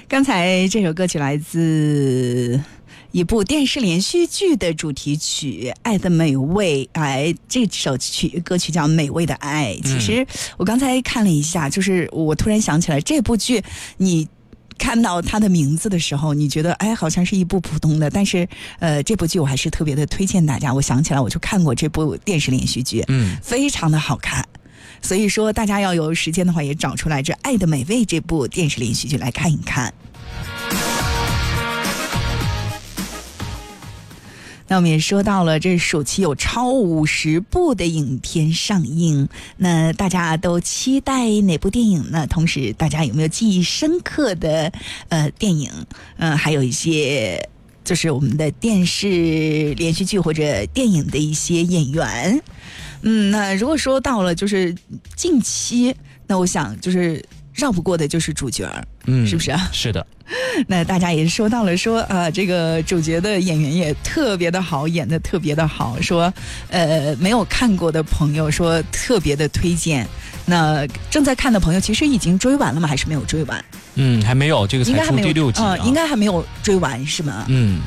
刚才这首歌曲来自一部电视连续剧的主题曲《爱的美味》。这首歌曲叫《美味的爱》。其实我刚才看了一下，就是我突然想起来，这部剧你看到它的名字的时候，你觉得好像是一部普通的，但是这部剧我还是特别的推荐大家。我想起来我就看过这部电视连续剧，非常的好看。所以说大家要有时间的话也找出来这《爱的美味》这部电视连续剧来看一看。那我们也说到了，这暑期有超50部的影片上映，那大家都期待哪部电影呢？同时大家有没有记忆深刻的电影？还有一些就是我们的电视连续剧或者电影的一些演员。那如果说到了就是近期，那我想就是绕不过的就是主角，是不是啊？ 是的。 那大家也说到了说这个主角的演员也特别的好，演得特别的好，说没有看过的朋友说特别的推荐。那正在看的朋友其实已经追完了吗？还是没有追完？ 还没有，这个才出第6集应该还没有追完是吗？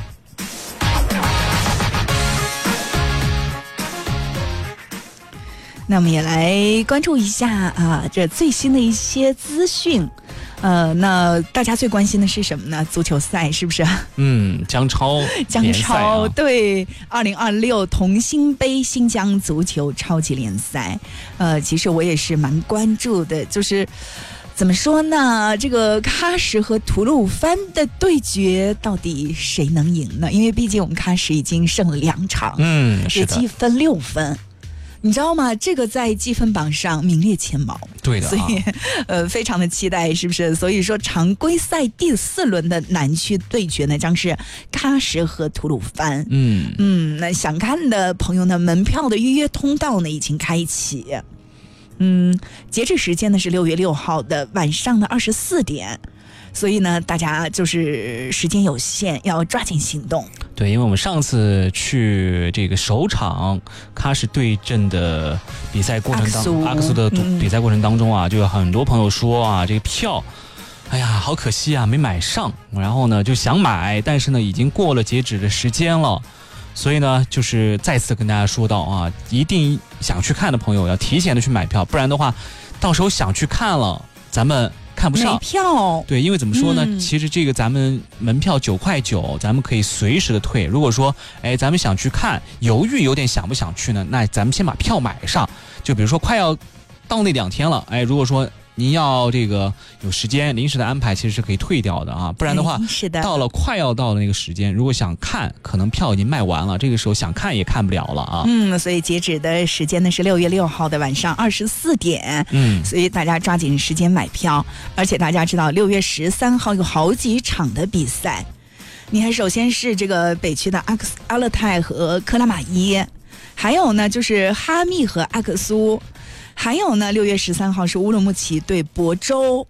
那我们也来关注一下这最新的一些资讯。那大家最关心的是什么呢？足球赛是不是？ 江超对，2026同心杯新疆足球超级联赛。其实我也是蛮关注的，就是怎么说呢？这个喀什和吐鲁番的对决到底谁能赢呢？因为毕竟我们喀什已经胜了2场，也积分6分。你知道吗？这个在积分榜上名列前茅， 对的， 所以非常的期待，是不是？所以说常规赛第4轮的南区对决呢，将是喀什和吐鲁番。那想看的朋友呢，门票的预约通道呢已经开启。截止时间呢是6月6号的晚上的24点。所以呢，大家就是时间有限，要抓紧行动。 对，因为我们上次去这个首场喀什对阵的比赛过程当中，阿克苏的比赛过程当中就有很多朋友说这个票，好可惜没买上。然后呢，就想买，但是呢，已经过了截止的时间了。所以呢，就是再次跟大家说到一定想去看的朋友要提前的去买票，不然的话，到时候想去看了，咱们看不上没票。 对，因为怎么说呢，其实这个咱们门票9.9块，咱们可以随时的退。如果说咱们想去看，犹豫有点想不想去呢，那咱们先把票买上。就比如说快要到那2天了，如果说您要这个有时间临时的安排，其实是可以退掉的不然的话， 是的， 快要到了那个时间，如果想看，可能票已经卖完了，这个时候想看也看不了了所以截止的时间呢是6月6号的晚上24点。所以大家抓紧时间买票。而且大家知道6月13号有好几场的比赛。你看，首先是这个北区的阿勒泰和克拉玛依，还有呢就是哈密和阿克苏。还有呢，6月13号是乌鲁木齐对亳州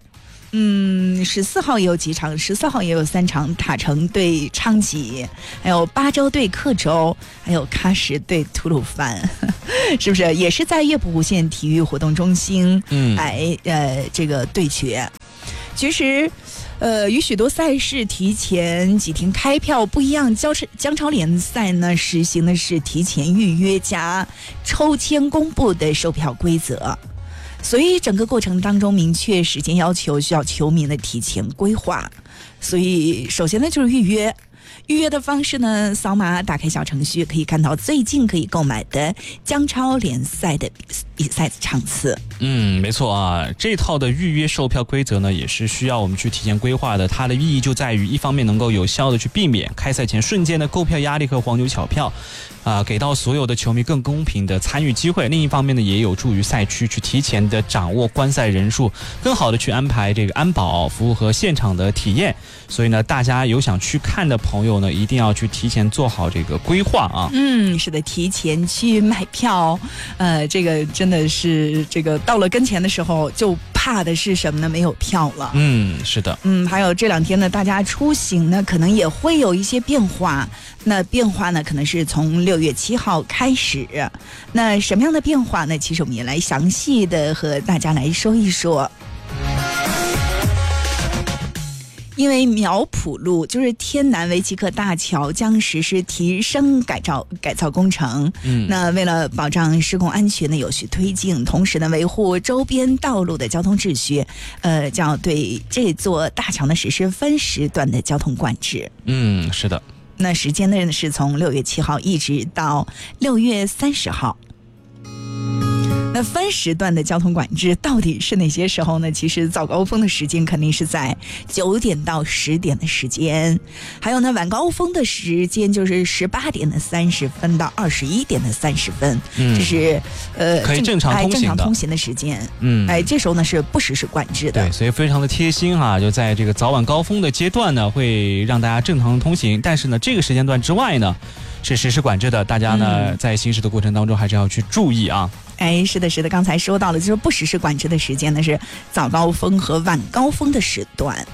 ，14号也有几场，14号也有3场，塔城对昌吉，还有巴州对克州，还有喀什对吐鲁番，是不是？也是在乐浦湖县体育活动中心这个对决。其实与许多赛事提前几天开票不一样，江超联赛呢实行的是提前预约加抽签公布的售票规则，所以整个过程当中明确时间要求，需要球迷的提前规划。所以首先呢就是预约。预约的方式呢，扫码打开小程序，可以看到最近可以购买的江超联赛的比赛场次。 没错这套的预约售票规则呢，也是需要我们去提前规划的。它的意义就在于，一方面能够有效的去避免开赛前瞬间的购票压力和黄牛抢票，给到所有的球迷更公平的参与机会；另一方面呢，也有助于赛区去提前的掌握观赛人数，更好的去安排这个安保服务和现场的体验。所以呢，大家有想去看的朋友呢，一定要去提前做好这个规划是的，提前去买票。这个真的是这个到了跟前的时候，就怕的是什么呢？没有票了。 是的。 还有这2天呢，大家出行呢，可能也会有一些变化。那变化呢，可能是从6月7号开始。那什么样的变化呢？其实我们也来详细的和大家来说一说。 因为苗圃路就是天南维奇克大桥将实施提升改造工程，那为了保障施工安全的有序推进，同时呢维护周边道路的交通秩序，将对这座大桥呢实施分时段的交通管制。 是的。 那时间呢是从6月7号一直到6月30号。那分时段的交通管制到底是哪些时候呢？其实早高峰的时间肯定是在9点到10点的时间，还有呢晚高峰的时间就是18点的30分到21点的30分，这是可以正常通行的时间。这时候呢是不实施管制的。 对，所以非常的贴心哈，就在这个早晚高峰的阶段呢，会让大家正常通行，但是呢这个时间段之外呢是实施管制的，大家呢在行驶的过程当中还是要去注意啊。 是的，刚才说到了，就是不实施管制的时间呢是早高峰和晚高峰的时段。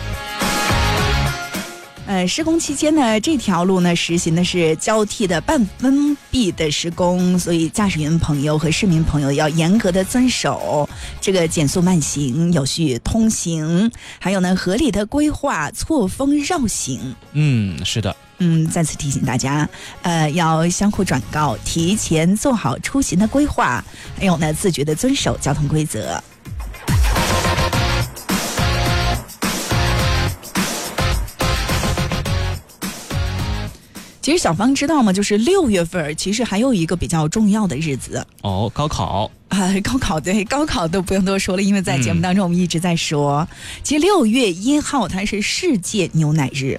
施工期间呢，这条路呢实行的是交替的半封闭的施工，所以驾驶员朋友和市民朋友要严格的遵守这个减速慢行、有序通行，还有呢合理的规划错峰绕行。 是的。 再次提醒大家，要相互转告，提前做好出行的规划，还有呢，自觉的遵守交通规则。其实小芳知道吗？就是6月份，其实还有一个比较重要的日子高考。 高考都不用多说了，因为在节目当中我们一直在说，其实6月1号它是世界牛奶日。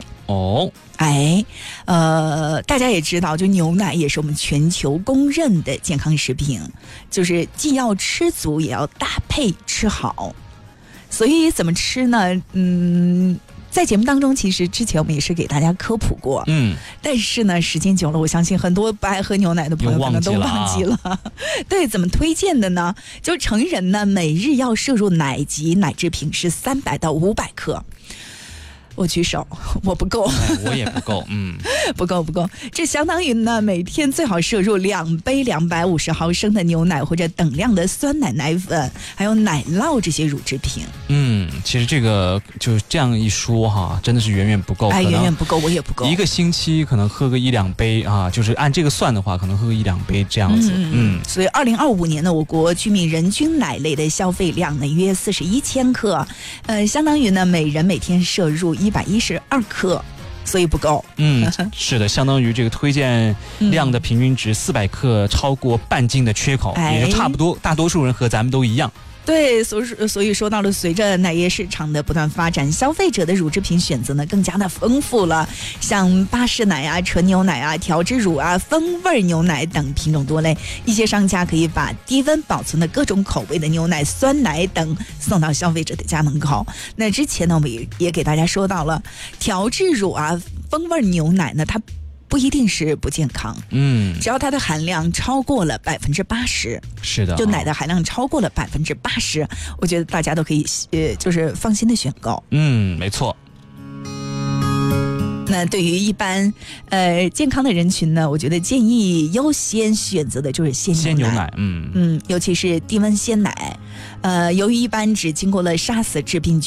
大家也知道，就牛奶也是我们全球公认的健康食品，就是既要吃足也要搭配吃好。所以怎么吃呢？在节目当中，其实之前我们也是给大家科普过，但是呢，时间久了，我相信很多不爱喝牛奶的朋友可能都忘记了。对，怎么推荐的呢？就成人呢，每日要摄入奶及奶制品是300到500克。我举手，我不够， 我也不够， 不够，这相当于呢每天最好摄入2杯250毫升的牛奶或者等量的酸奶奶粉，还有奶酪这些乳制品。 其实这个就这样一说哈，真的是远远不够， 远远不够，我也不够。 一个星期可能喝个1-2杯啊，就是按这个算的话，可能喝个1-2杯这样子。 所以2025年呢，我国居民人均奶类的消费量呢约41千克，相当于呢每人每天摄入112克，所以不够。 是的，相当于这个推荐量的平均值400克，超过半斤的缺口，也就差不多，大多数人和咱们都一样。 对，所以说到了，随着奶业市场的不断发展，消费者的乳制品选择呢更加的丰富了，像巴氏奶啊、纯牛奶啊、调制乳啊、风味牛奶等品种多类。一些商家可以把低温保存的各种口味的牛奶、酸奶等送到消费者的家门口。那之前呢，我们也给大家说到了调制乳啊、风味牛奶呢，它不一定是不健康，只要它的含量超过了80%， 是的， 就奶的含量超过了80%，我觉得大家都可以就是放心的选购。 没错。 那对于一般健康的人群呢，我觉得建议优先选择的就是鲜牛奶，尤其是低温鲜奶。由于一般只经过了杀死致病